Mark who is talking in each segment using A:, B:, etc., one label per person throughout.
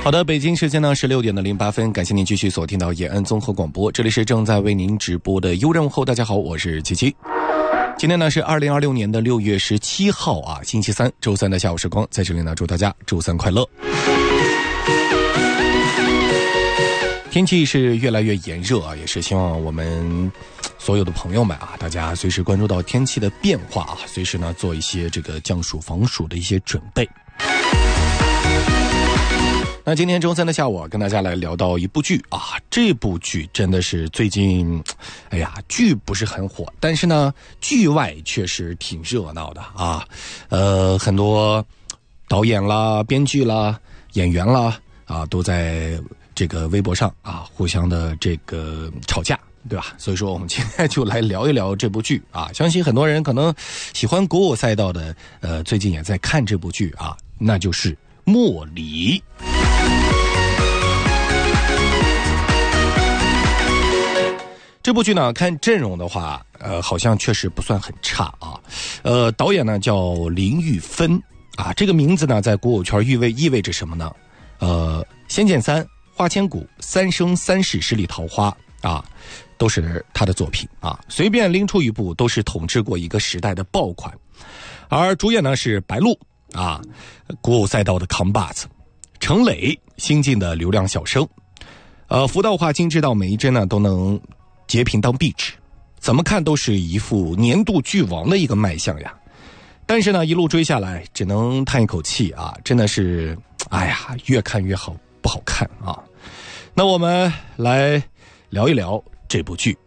A: 好的，北京时间呢16点08分，感谢您继续锁定到延安综合广播，这里是正在为您直播的优任午后，大家好，我是琪琪。今天呢是2026年的6月17号啊，星期三，周三的下午时光，在这里呢祝大家周三快乐。天气是越来越炎热啊，也是希望我们所有的朋友们啊，大家随时关注到天气的变化啊，随时呢做一些这个降暑防暑的一些准备。那今天周三的下午跟大家来聊到一部剧啊，这部剧真的是最近剧不是很火，但是呢剧外确实挺热闹的啊，很多导演啦、编剧啦、演员啦啊都在这个微博上啊互相的这个吵架，对吧？所以说我们今天就来聊一聊这部剧啊，相信很多人可能喜欢国偶赛道的最近也在看这部剧啊，那就是莫离。这部剧呢，看阵容的话，好像确实不算很差啊。导演呢叫林玉芬啊，这个名字呢在国偶圈意味着什么呢？仙剑三、花千骨、三生三世十里桃花啊，都是他的作品啊，随便拎出一部都是统治过一个时代的爆款。而主演呢是白鹿啊，国偶赛道的扛把子，程磊，新晋的流量小生，服道化精致到每一帧呢都能截屏当壁纸，怎么看都是一副年度剧王的一个卖相呀。但是呢一路追下来只能叹一口气啊，真的是越看越好不好看啊。那我们来聊一聊这部剧。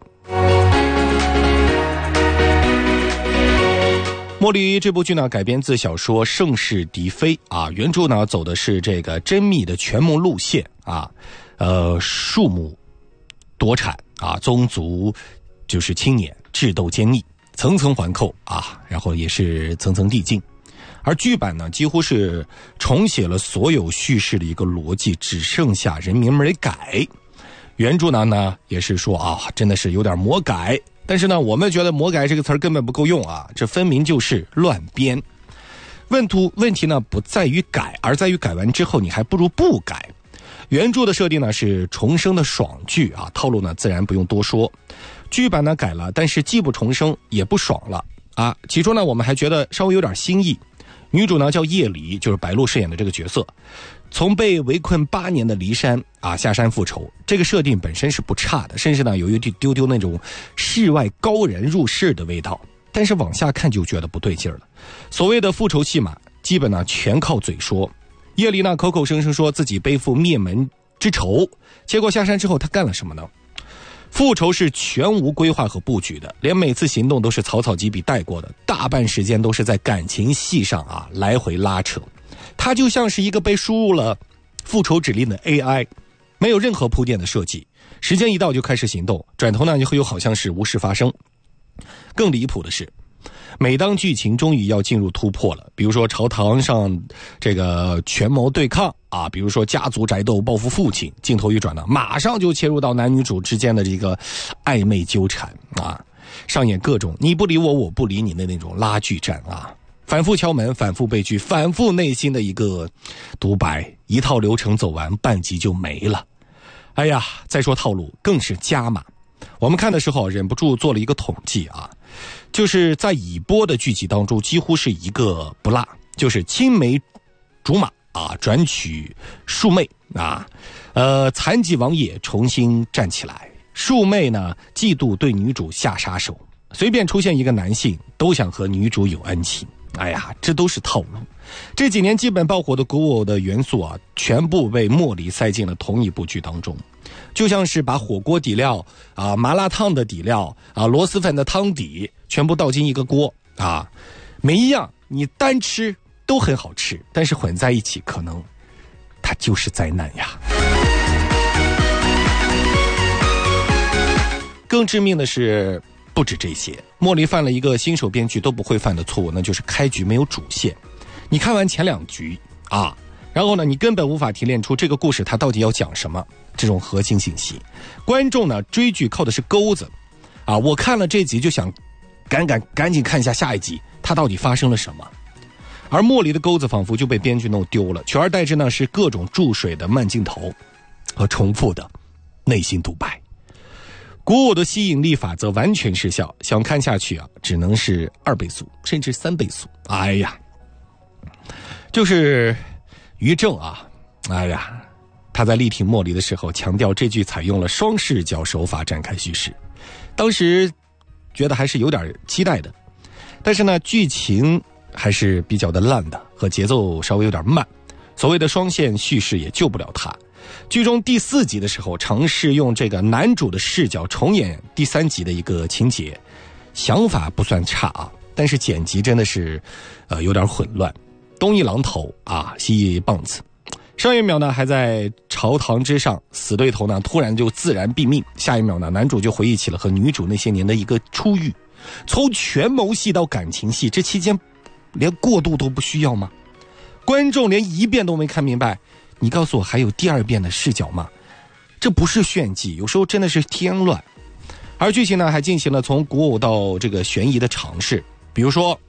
A: 莫离这部剧呢改编自小说《盛世嫡妃》啊，原著呢走的是这个甄宓的权谋路线啊，庶母夺产啊，宗族就是青年智斗奸逆，层层环扣啊，然后也是层层递进。而剧版呢几乎是重写了所有叙事的一个逻辑，只剩下人名没改。原著呢也是说啊，真的是有点魔改，但是呢我们觉得魔改这个词儿根本不够用啊，这分明就是乱编。问题呢不在于改，而在于改完之后你还不如不改。原著的设定呢是重生的爽剧啊，套路呢自然不用多说。剧版呢改了，但是既不重生也不爽了啊。起初呢我们还觉得稍微有点新意。女主呢叫叶离，就是白鹿饰演的这个角色，从被围困8年的骊山啊下山复仇，这个设定本身是不差的，甚至呢有一丢丢那种世外高人入世的味道。但是往下看就觉得不对劲了。所谓的复仇戏码基本呢全靠嘴说。叶离呢口口声声说自己背负灭门之仇，结果下山之后他干了什么呢？复仇是全无规划和布局的，连每次行动都是草草几笔带过的，大半时间都是在感情戏上啊来回拉扯。他就像是一个被输入了复仇指令的 AI， 没有任何铺垫的设计，时间一到就开始行动，转头呢又好像是无事发生。更离谱的是，每当剧情终于要进入突破了，比如说朝堂上这个权谋对抗啊，比如说家族宅斗报复父亲，镜头一转呢马上就切入到男女主之间的这个暧昧纠缠啊，上演各种你不理我我不理你的那种拉锯战啊，反复敲门，反复被拒，反复内心的一个独白，一套流程走完半集就没了。再说套路更是加码。我们看的时候忍不住做了一个统计啊，就是在已播的剧集当中几乎是一个不落，就是青梅竹马啊转娶庶妹啊，残疾王爷重新站起来，庶妹呢嫉妒对女主下杀手，随便出现一个男性都想和女主有恩情。这都是套路。这几年基本爆火的古偶的元素啊，全部被莫离塞进了同一部剧当中，就像是把火锅底料啊、麻辣烫的底料啊、螺蛳粉的汤底全部倒进一个锅啊，每一样你单吃都很好吃，但是混在一起可能它就是灾难呀。更致命的是，不止这些，莫离犯了一个新手编剧都不会犯的错误，那就是开局没有主线。你看完前2局啊，然后呢你根本无法提炼出这个故事它到底要讲什么这种核心信息。观众呢追剧靠的是钩子啊，我看了这集就想赶紧看一下下一集它到底发生了什么。 而莫离的钩子仿佛就被编剧弄丢了，取而代之呢是各种注水的慢镜头和重复的内心独白。古偶的吸引力法则完全失效，想看下去啊，只能是2倍速甚至3倍速。哎呀，就是于正啊，哎呀，他在力挺莫离的时候强调这剧采用了双视角手法展开叙事，当时觉得还是有点期待的，但是呢剧情还是比较的烂的，和节奏稍微有点慢，所谓的双线叙事也救不了他。剧中第4集的时候尝试用这个男主的视角重演第3集的一个情节，想法不算差啊，但是剪辑真的是有点混乱，东一榔头啊西一棒子，上一秒呢还在朝堂之上，死对头呢突然就自然毙命，下一秒呢男主就回忆起了和女主那些年的一个初遇，从权谋戏到感情戏，这期间连过渡都不需要吗？观众连1遍都没看明白，你告诉我还有第2遍的视角吗？这不是炫技，有时候真的是添乱。而剧情呢还进行了从古偶到这个悬疑的尝试，比如说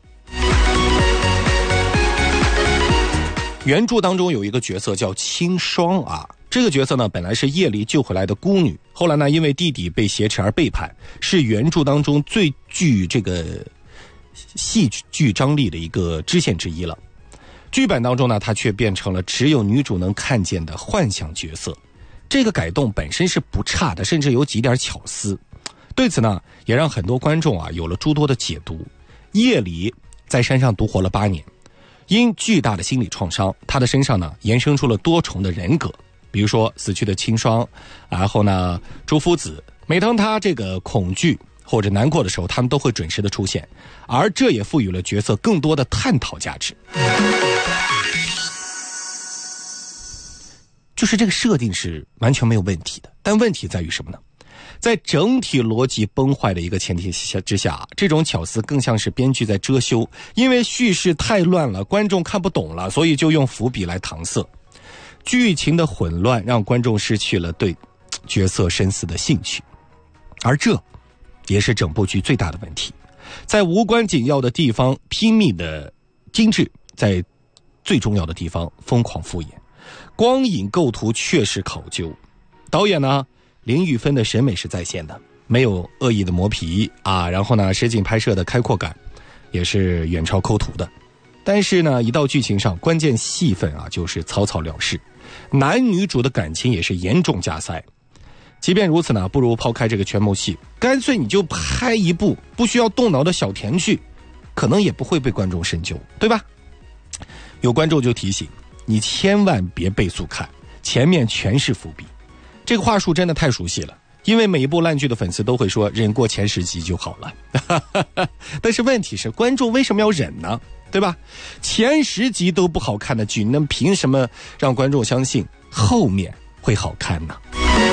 A: 原著当中有一个角色叫青霜啊，这个角色呢本来是夜离救回来的孤女，后来呢因为弟弟被挟持而背叛，是原著当中最具这个戏剧张力的一个支线之一了。剧本当中呢她却变成了只有女主能看见的幻想角色，这个改动本身是不差的，甚至有几点巧思。对此呢也让很多观众啊有了诸多的解读。夜离在山上独活了8年，因巨大的心理创伤，他的身上呢延伸出了多重的人格，比如说死去的青霜，然后呢朱夫子，每当他这个恐惧或者难过的时候，他们都会准时的出现，而这也赋予了角色更多的探讨价值。就是这个设定是完全没有问题的，但问题在于什么呢？在整体逻辑崩坏的一个前提之下，这种巧思更像是编剧在遮羞，因为叙事太乱了，观众看不懂了，所以就用伏笔来搪塞。剧情的混乱让观众失去了对角色深思的兴趣，而这也是整部剧最大的问题。在无关紧要的地方拼命的精致，在最重要的地方疯狂敷衍，光影构图确实考究。导演呢林玉芬的审美是在线的，没有恶意的磨皮啊，然后呢实景拍摄的开阔感也是远超抠图的。但是呢一到剧情上，关键戏份啊就是草草了事，男女主的感情也是严重加塞。即便如此呢，不如抛开这个权谋戏，干脆你就拍一部不需要动脑的小甜剧，可能也不会被观众深究，对吧？有观众就提醒你，千万别倍速看，前面全是伏笔。这个话术真的太熟悉了，因为每一部烂剧的粉丝都会说忍过前10集就好了。但是问题是，观众为什么要忍呢？对吧？前10集都不好看的剧，那凭什么让观众相信后面会好看呢？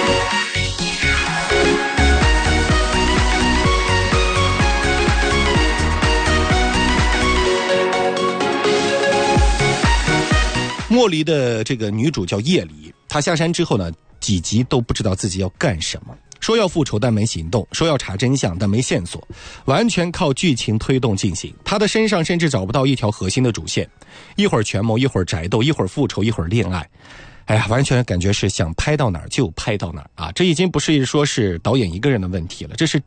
A: 莫离的这个女主叫叶离，她下山之后呢，几集都不知道自己要干什么，说要复仇但没行动，说要查真相但没线索，完全靠剧情推动进行。她的身上甚至找不到一条核心的主线，一会儿权谋，一会儿宅斗，一会儿复仇，一会儿恋爱。哎呀，完全感觉是想拍到哪儿就拍到哪儿啊！这已经不是说是导演一个人的问题了，这是